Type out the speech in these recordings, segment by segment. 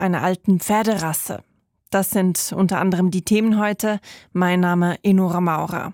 einer alten Pferderasse. Das sind unter anderem die Themen heute. Mein Name Enora Maurer.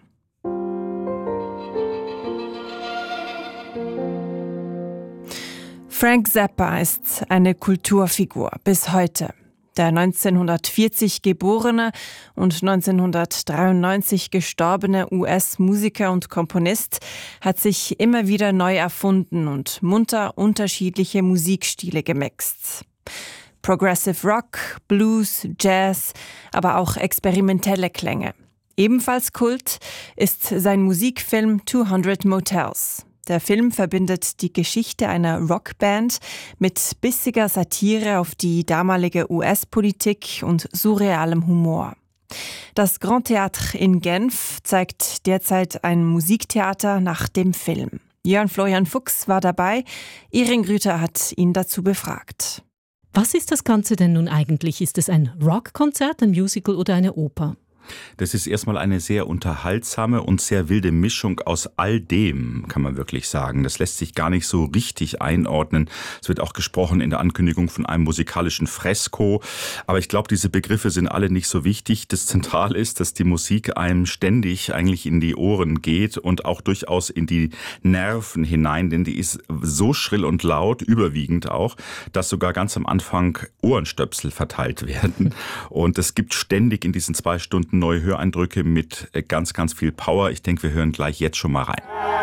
Frank Zappa ist eine Kulturfigur bis heute. Der 1940 geborene und 1993 gestorbene US-Musiker und Komponist hat sich immer wieder neu erfunden und munter unterschiedliche Musikstile gemixt. Progressive Rock, Blues, Jazz, aber auch experimentelle Klänge. Ebenfalls Kult ist sein Musikfilm 200 Motels. Der Film verbindet die Geschichte einer Rockband mit bissiger Satire auf die damalige US-Politik und surrealem Humor. Das Grand Théâtre in Genf zeigt derzeit ein Musiktheater nach dem Film. Jörn Florian Fuchs war dabei. Irin Grüter hat ihn dazu befragt. Was ist das Ganze denn nun eigentlich? Ist es ein Rockkonzert, ein Musical oder eine Oper? Das ist erstmal eine sehr unterhaltsame und sehr wilde Mischung aus all dem, kann man wirklich sagen. Das lässt sich gar nicht so richtig einordnen. Es wird auch gesprochen in der Ankündigung von einem musikalischen Fresko. Aber ich glaube, diese Begriffe sind alle nicht so wichtig. Das Zentrale ist, dass die Musik einem ständig eigentlich in die Ohren geht und auch durchaus in die Nerven hinein. Denn die ist so schrill und laut, überwiegend auch, dass sogar ganz am Anfang Ohrenstöpsel verteilt werden. Und es gibt ständig in diesen 2 Stunden neue Höreindrücke mit ganz, ganz viel Power. Ich denke, wir hören gleich jetzt schon mal rein.